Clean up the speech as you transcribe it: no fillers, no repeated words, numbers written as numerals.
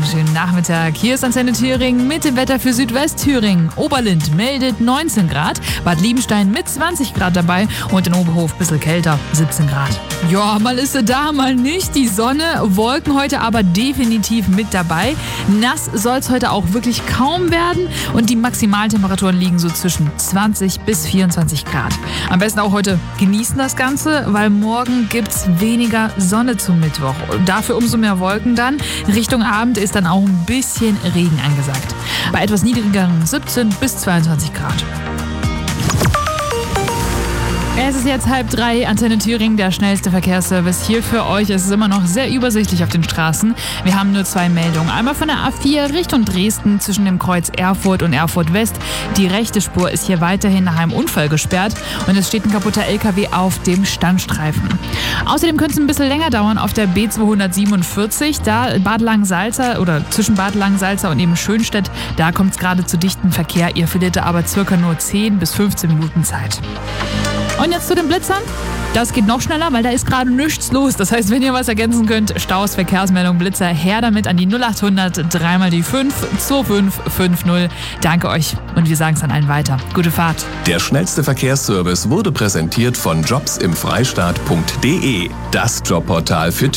schönen Nachmittag. Hier ist Antenne Thüringen mit dem Wetter für Südwestthüringen. Oberlind meldet 19 Grad, Bad Liebenstein mit 20 Grad dabei und in Oberhof ein bisschen kälter, 17 Grad. Ja, mal ist sie da, mal nicht. Die Sonne, Wolken heute aber definitiv mit dabei. Nass soll es heute auch wirklich kaum werden und die Maximaltemperaturen liegen so zwischen 20 bis 24 Grad. Am besten auch heute genießen das Ganze, weil morgen gibt's weniger Sonne zum Mittwoch. Dafür umso mehr Wolken dann. Richtung Abend ist dann auch ein bisschen Regen angesagt. Bei etwas niedrigeren 17 bis 22 Grad. Es ist jetzt 2:30, Antenne Thüringen, der schnellste Verkehrsservice hier für euch. Es ist immer noch sehr übersichtlich auf den Straßen. Wir haben nur 2 Meldungen. Einmal von der A4 Richtung Dresden zwischen dem Kreuz Erfurt und Erfurt West. Die rechte Spur ist hier weiterhin nach einem Unfall gesperrt und es steht ein kaputter LKW auf dem Standstreifen. Außerdem könnte es ein bisschen länger dauern auf der B247, da Bad Langensalza oder zwischen Bad Langensalza und eben Schönstedt. Da kommt es gerade zu dichtem Verkehr. Ihr verliert da aber circa nur 10 bis 15 Minuten Zeit. Und jetzt zu den Blitzern. Das geht noch schneller, weil da ist gerade nichts los. Das heißt, wenn ihr was ergänzen könnt, Staus, Verkehrsmeldung, Blitzer, her damit an die 0800 3 mal die 5 2550. Danke euch und wir sagen es an allen weiter. Gute Fahrt. Der schnellste Verkehrsservice wurde präsentiert von jobsimfreistaat.de, das Jobportal für